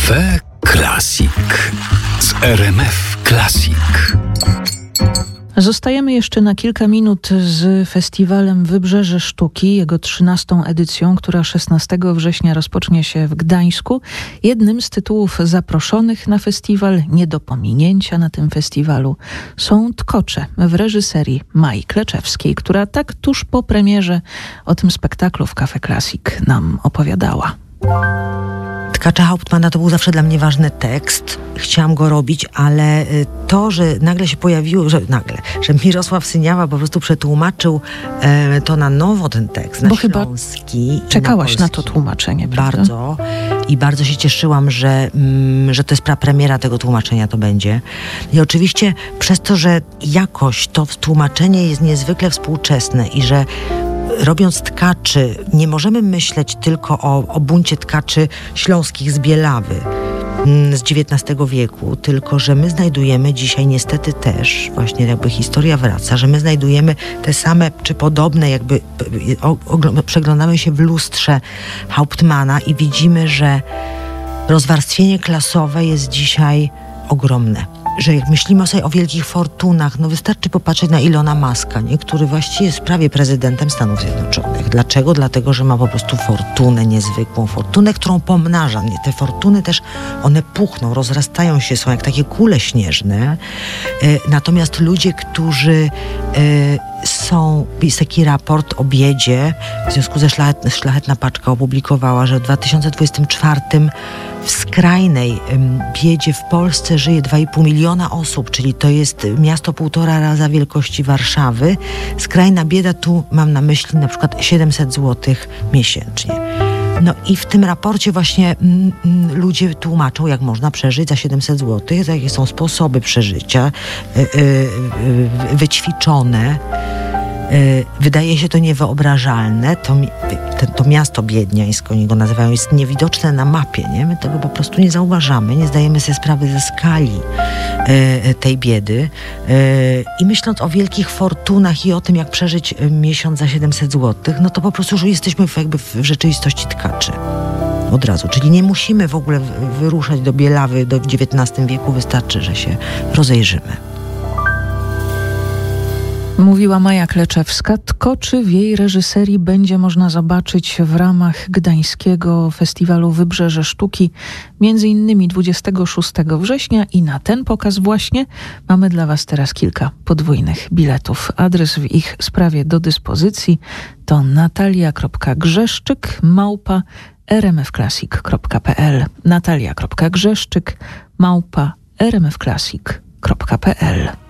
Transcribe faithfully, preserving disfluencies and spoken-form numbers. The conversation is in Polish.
Cafe Classic z R M F Classic. Zostajemy jeszcze na kilka minut z festiwalem Wybrzeże Sztuki, jego trzynastą edycją, która szesnastego września rozpocznie się w Gdańsku. Jednym z tytułów zaproszonych na festiwal, nie do pominięcia na tym festiwalu, są Tkocze w reżyserii Mai Kleczewskiej, która tak tuż po premierze o tym spektaklu w Cafe Classic nam opowiadała. Tkacze Hauptmana to był zawsze dla mnie ważny tekst. Chciałam go robić, ale to, że nagle się pojawiło, że nagle, że Mirosław Syniawa po prostu przetłumaczył e, to na nowo ten tekst, na Bo śląski. Chyba czekałaś na, na to tłumaczenie, prawda? Bardzo. I bardzo się cieszyłam, że, mm, że to jest prapremiera tego tłumaczenia, to będzie. I oczywiście przez to, że jakoś to tłumaczenie jest niezwykle współczesne i że robiąc tkaczy, nie możemy myśleć tylko o, o buncie tkaczy śląskich z Bielawy z dziewiętnastego wieku, tylko że my znajdujemy dzisiaj niestety też, właśnie jakby historia wraca, że my znajdujemy te same czy podobne, jakby o, o, przeglądamy się w lustrze Hauptmana i widzimy, że rozwarstwienie klasowe jest dzisiaj ogromne. Że jak myślimy sobie o wielkich fortunach, no wystarczy popatrzeć na Ilona Muska, nie? Który właściwie jest prawie prezydentem Stanów Zjednoczonych. Dlaczego? Dlatego, że ma po prostu fortunę, niezwykłą fortunę, którą pomnaża. Nie? Te fortuny też, one puchną, rozrastają się, są jak takie kule śnieżne. E, natomiast ludzie, którzy e, są, jest taki raport o biedzie, w związku ze szlachet, Szlachetna Paczka opublikowała, że w dwa tysiące dwudziestym czwartym w skrajnej biedzie w Polsce żyje dwa i pół miliona osób, czyli to jest miasto półtora raza wielkości Warszawy. Skrajna bieda, tu mam na myśli na przykład siedemset złotych miesięcznie. No i w tym raporcie właśnie mm, ludzie tłumaczą, jak można przeżyć za siedemset złotych, jakie są sposoby przeżycia, yy, yy, wyćwiczone. Wydaje się to niewyobrażalne. To, to, to miasto biedniańskie, oni go nazywają, jest niewidoczne na mapie. Nie? My tego po prostu nie zauważamy, nie zdajemy sobie sprawy ze skali e, tej biedy. E, I myśląc o wielkich fortunach i o tym, jak przeżyć miesiąc za siedemset złotych, no to po prostu już jesteśmy w, jakby w rzeczywistości tkaczy. Od razu. Czyli nie musimy w ogóle wyruszać do Bielawy do dziewiętnastego wieku, wystarczy, że się rozejrzymy. Mówiła Maja Kleczewska. Tkoczy w jej reżyserii będzie można zobaczyć w ramach gdańskiego festiwalu Wybrzeże Sztuki, między innymi dwudziestego szóstego września, i na ten pokaz właśnie mamy dla Was teraz kilka podwójnych biletów. Adres w ich sprawie do dyspozycji to natalia.grzeszczyk małpa rmfclassic kropka pl natalia.grzeszczyk małpa rmfclassic kropka pl